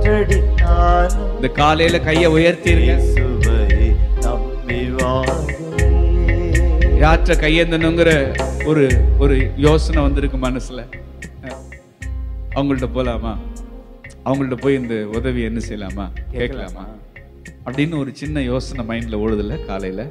காற்றடித்தாலும் இந்த காலையில கையை உயர்த்திருங்க. இயேசுவை நம்பி வாழ்கிறேன். யாற்ற கையேந்தனுங்கிற ஒரு ஒரு யோசனை வந்திருக்கு மனசுல. அவங்கள்ட்ட போலாமா? அவங்கள்ட்ட போய் இந்த உதவி என்ன செய்யலாமா, கேட்கலாமா அப்படின்னு ஒரு சின்ன யோசனை மைண்ட்ல ஓடுதில்ல காலையில.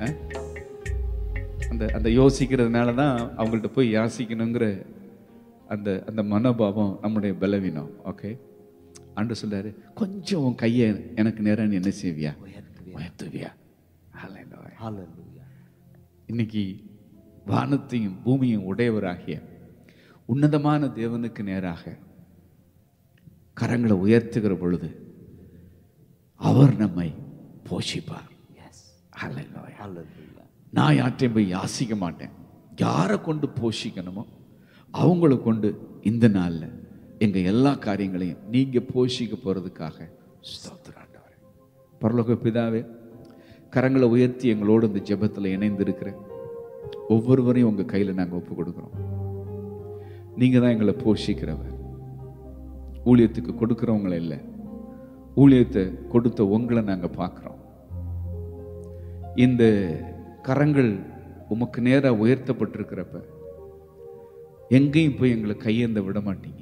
அந்த அந்த யோசிக்கிறதுனால தான் அவங்கள்ட்ட போய் யாசிக்கணுங்கிற அந்த அந்த மனோபாவம் நம்முடைய பலவீனம். ஓகே, ஆண்டவர் சொல்றாரு, கொஞ்சம் உன் கையை எனக்கு நேரம் என்ன செய்வியா, உயர்த்துவியா. ஹல்லேலூயா. இன்னைக்கு வானத்தையும் பூமியும் உடையவராகிய உன்னதமான தேவனுக்கு நேராக கரங்களை உயர்த்துகிற பொழுது அவர் நம்மை போஷிப்பார். ஹல்லேலூயா. நான் யார்ட்டையும் போய் யாசிக்க மாட்டேன். யாரை கொண்டு போஷிக்கணுமோ அவங்கள கொண்டு இந்த நாள்ல எங்க எல்லா காரியங்களையும் நீங்க போஷிக்க போறதுக்காக ஸ்தோத்திரம் ஆண்டவரே. பரலோக பிதாவே, கரங்களை உயர்த்தி எங்களோடு இந்த ஜெபத்தில் இணைந்திருக்கிற ஒவ்வொருவரையும் உங்க கையில நாங்க ஒப்பு கொடுக்கிறோம். நீங்க தான் எங்களை போஷிக்கிறவர். ஊழியத்துக்கு கொடுக்கிறவங்கள இல்லை, ஊழியத்தை கொடுத்த உங்களை நாங்க பார்க்கிறோம். இந்த கரங்கள் உமக்கு நேரா உயர்த்தப்பட்டிருக்கிறப்ப எங்கேயும் போய் எங்களை கையேந்த விட மாட்டீங்க.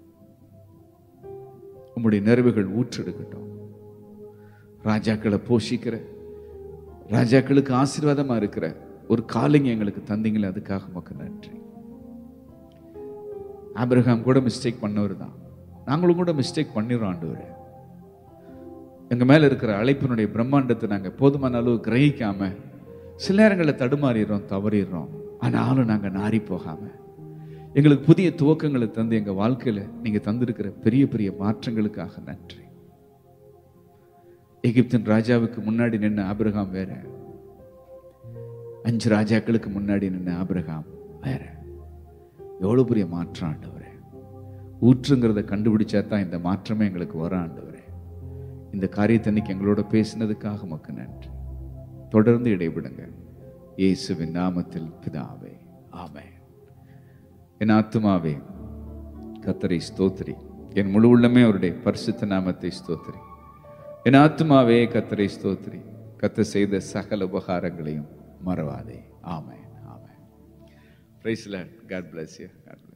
உம்முடைய நிறைவுகள் ஊற்றெடுக்கட்டும். ராஜாக்களை போஷிக்கிற, ராஜாக்களுக்கு ஆசீர்வாதமா இருக்கிற ஒரு காலிங்க எங்களுக்கு தந்தீங்களே, அதுக்காக உமக்கு நன்றி. ஆபிரகாம் கூட மிஸ்டேக் பண்ணவர் தான், நாங்களும் கூட மிஸ்டேக் பண்ணிடுறோம் ஆண்டவரே. எங்க மேல இருக்கிற அழைப்பினுடைய பிரம்மாண்டத்தை நாங்க போதுமான அளவு கிரகிக்காம சில நேரங்களில் தடுமாறிடுறோம், தவறிடுறோம். ஆனாலும் நாங்க நாரி போகாம எங்களுக்கு புதிய துவக்கங்களை தந்து எங்க வாழ்க்கையில நீங்க தந்திருக்கிற பெரிய பெரிய மாற்றங்களுக்காக நன்றி. எகிப்தின் ராஜாவுக்கு முன்னாடி நின்ன ஆபிரகாம் வேற, 5 ராஜாக்களுக்கு முன்னாடி நின்ன ஆபிரகாம் வேற. எவ்வளவு பெரிய மாற்றம் ஆண்டவரே. ஊற்றுங்கிறத கண்டுபிடிச்சா தான் இந்த மாற்றமே எங்களுக்கு வர ஆண்டவரே. இந்த காரியத்தை இன்னைக்கு எங்களோட பேசினதுக்காக உமக்கு நன்றி. தொடர்ந்து இடைவிடுங்க. இயேசுவின் நாமத்தில் பிதாவே, ஆமென். என் ஆத்துமாவே கர்த்தரை ஸ்தோத்திரி, என் முழு உள்ளமே அவருடைய பரிசுத்த நாமத்தை ஸ்தோத்திரி. என் ஆத்துமாவே கர்த்தரை ஸ்தோத்திரி, கர்த்தர் செய்த சகல உபகாரங்களையும் மறவாதே. ஆமென், ஆமென். Praise the Lord. God bless you.